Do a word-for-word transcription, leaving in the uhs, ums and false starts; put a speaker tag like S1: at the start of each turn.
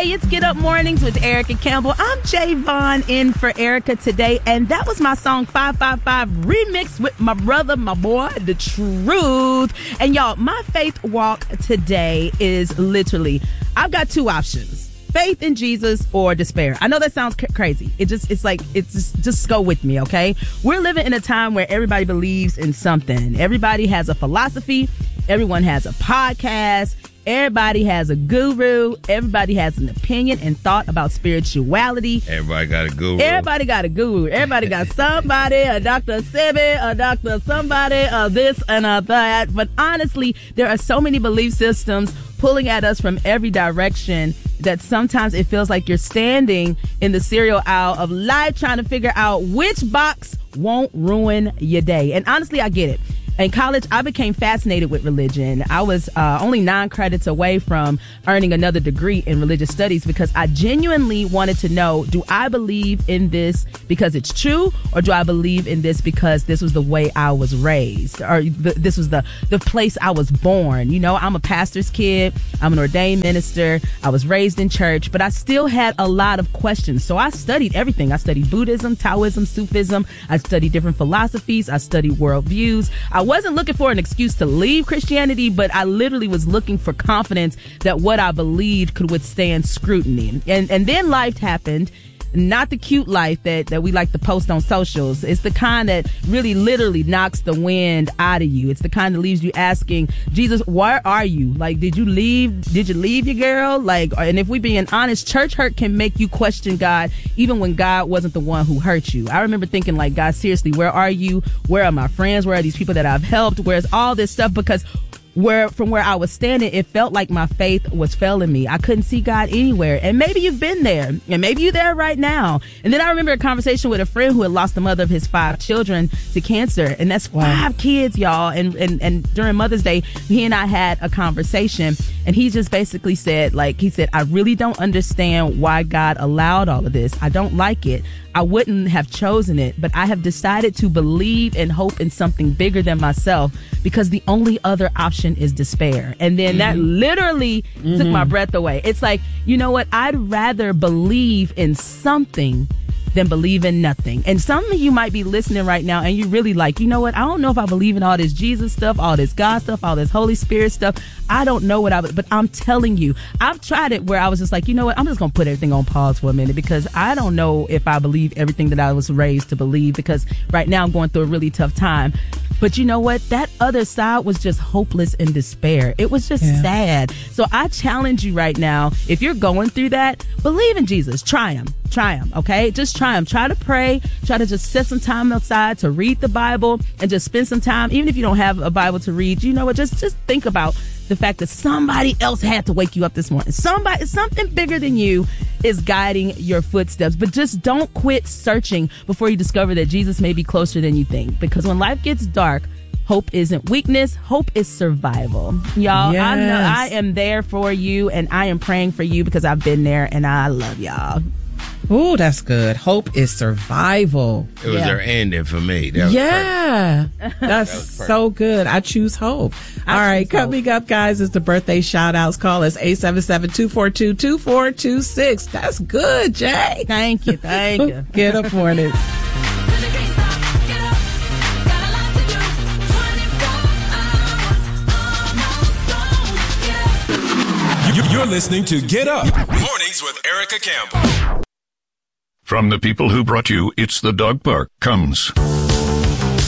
S1: Hey, it's Get Up Mornings with Erica Campbell. I'm Javon in for Erica today, and that was my song five five five remixed with my brother, my boy, The Truth. And y'all, my faith walk today is literally, I've got two options. Faith in Jesus or despair. I know that sounds c- crazy. It just, it's like, it's just, just go with me, okay? We're living in a time where everybody believes in something. Everybody has a philosophy. Everyone has a podcast. Everybody has a guru. Everybody has an opinion and thought about spirituality.
S2: Everybody got a guru.
S1: Everybody got a guru. Everybody got somebody, a Doctor Sebi, a Doctor somebody, a this and a that. But honestly, there are so many belief systems pulling at us from every direction that sometimes it feels like you're standing in the cereal aisle of life trying to figure out which box won't ruin your day. And honestly, I get it. In college, I became fascinated with religion. I was uh, only nine credits away from earning another degree in religious studies because I genuinely wanted to know, do I believe in this because it's true, or do I believe in this because this was the way I was raised, or th- this was the, the place I was born? You know, I'm a pastor's kid. I'm an ordained minister. I was raised in church, but I still had a lot of questions. So I studied everything. I studied Buddhism, Taoism, Sufism. I studied different philosophies. I studied worldviews. I I wasn't looking for an excuse to leave Christianity, but I literally was looking for confidence that what I believed could withstand scrutiny. And and then life happened. Not the cute life that, that we like to post on socials. It's the kind that really literally knocks the wind out of you. It's the kind that leaves you asking, Jesus, where are you? Like, did you leave? Did you leave your girl? Like, and if we being honest, church hurt can make you question God, even when God wasn't the one who hurt you. I remember thinking, like, God, seriously, where are you? Where are my friends? Where are these people that I've helped? Where's all this stuff? Because where from where I was standing, it felt like my faith was failing me. I couldn't see God anywhere. And maybe you've been there, and maybe you're there right now. And then I remember a conversation with a friend who had lost the mother of his five children to cancer, and that's five wow. kids, y'all. And, and and during Mother's Day, he and I had a conversation, and he just basically said, like, he said, I really don't understand why God allowed all of this. I don't like it. I wouldn't have chosen it, but I have decided to believe and hope in something bigger than myself, because the only other option is despair. And then mm-hmm. that literally mm-hmm. took my breath away. It's like, you know what? I'd rather believe in something than believe in nothing. And some of you might be listening right now and you really like, you know what? I don't know if I believe in all this Jesus stuff, all this God stuff, all this Holy Spirit stuff. I don't know what I would, but I'm telling you, I've tried it where I was just like, you know what? I'm just going to put everything on pause for a minute, because I don't know if I believe everything that I was raised to believe, because right now I'm going through a really tough time. But you know what? That other side was just hopeless and despair. It was just yeah. sad. So I challenge you right now, if you're going through that, believe in Jesus. Try him. Try him, okay? Just try him. Try to pray. Try to just set some time outside to read the Bible and just spend some time. Even if you don't have a Bible to read, you know what? Just, just think about the fact that somebody else had to wake you up this morning. Somebody, something bigger than you is guiding your footsteps. But just don't quit searching before you discover that Jesus may be closer than you think. Because when life gets dark, hope isn't weakness. Hope is survival. Y'all,
S3: yes.
S1: I know I am there for you, and I am praying for you because I've been there, and I love y'all.
S3: Ooh, that's good. Hope is survival.
S2: It was
S1: yeah.
S2: their ending for me. That was
S3: yeah, that's
S2: that
S3: so good. I choose hope.
S1: I
S3: All right,
S1: hope.
S3: coming up, guys, is the birthday shout outs. Call us eight seven seven, two four two, two four two six. That's good, Jay.
S1: Thank you. Thank you.
S3: Get up morning.
S4: You're listening to Get Up Mornings with Erica Campbell.
S5: From the people who brought you It's the Dog Park comes